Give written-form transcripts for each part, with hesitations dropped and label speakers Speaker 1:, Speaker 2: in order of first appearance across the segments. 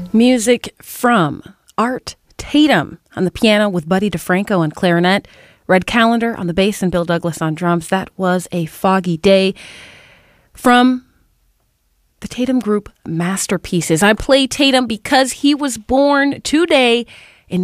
Speaker 1: Music from Art Tatum on the piano with Buddy DeFranco on clarinet, Red Callender on the bass, and Bill Douglas on drums. That was A Foggy Day from the Tatum Group Masterpieces. I play Tatum because he was born today in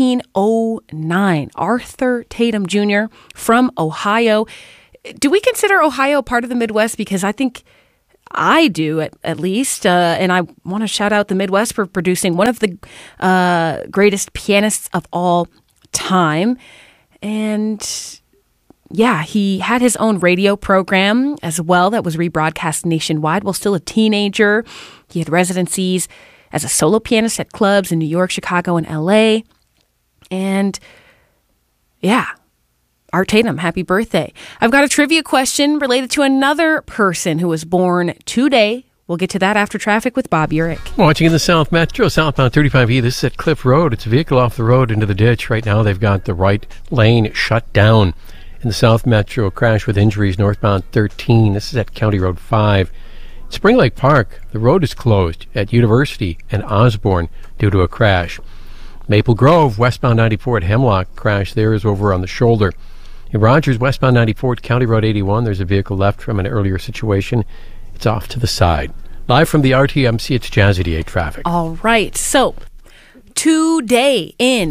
Speaker 1: 1909. Arthur Tatum Jr. from Ohio. Do we consider Ohio part of the Midwest? Because I think I do, at least. And I want to shout out the Midwest for producing one of the greatest pianists of all time. And yeah, he had his own radio program as well that was rebroadcast nationwide while still a teenager. He had residencies as a solo pianist at clubs in New York, Chicago, and LA. And yeah, Art Tatum, happy birthday. I've got a trivia question related to another person who was born today. We'll get to that after traffic with Bob Urich.
Speaker 2: Watching in the South Metro, southbound 35E. This is at Cliff Road. It's a vehicle off the road into the ditch. Right now they've got the right lane shut down. In the South Metro, a crash with injuries northbound 13. This is at County Road 5. Spring Lake Park, the road is closed at University and Osborne due to a crash. Maple Grove, westbound 94 at Hemlock, crash there is over on the shoulder. In Rogers, westbound 94 at County Road 81, there's a vehicle left from an earlier situation. It's off to the side. Live from the RTMC, it's Jazz 88 traffic.
Speaker 1: All right, so today in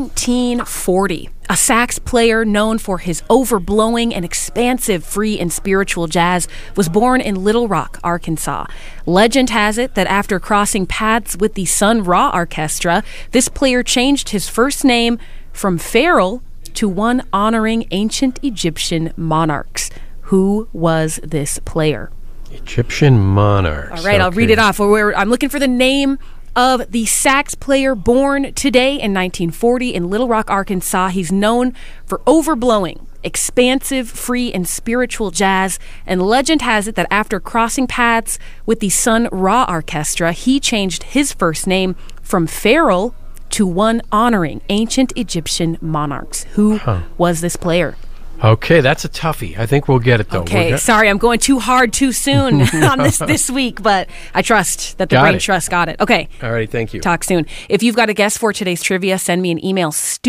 Speaker 1: 1940, a sax player known for his overblowing and expansive free and spiritual jazz was born in Little Rock, Arkansas. Legend has it that after crossing paths with the Sun Ra Orchestra, this player changed his first name from Farrell to one honoring ancient Egyptian monarchs. Who was this player?
Speaker 2: Egyptian monarchs.
Speaker 1: All right, I'll read it off. I'm looking for the name of the sax player born today in 1940 in Little Rock, Arkansas. He's known for overblowing, expansive, free, and spiritual jazz. And legend has it that after crossing paths with the Sun Ra Orchestra, he changed his first name from Farrell to one honoring ancient Egyptian monarchs. Who was this player?
Speaker 2: Okay, that's a toughie. I think we'll get it, though.
Speaker 1: Okay, sorry, I'm going too hard too soon on this week, but I trust that the brain trust got it. Okay.
Speaker 2: All right, thank you.
Speaker 1: Talk soon. If you've got a guess for today's trivia, send me an email,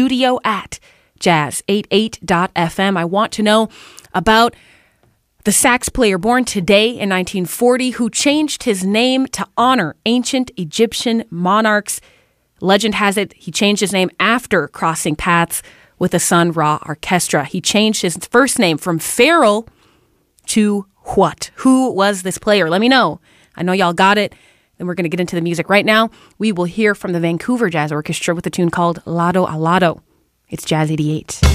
Speaker 1: studio@jazz88.fm. I want to know about the sax player born today in 1940 who changed his name to honor ancient Egyptian monarchs. Legend has it he changed his name after crossing paths with the Sun Ra Orchestra. He changed his first name from Farrell to what? Who was this player? Let me know. I know y'all got it. Then we're going to get into the music right now. We will hear from the Vancouver Jazz Orchestra with a tune called Lado a Lado. It's Jazz 88.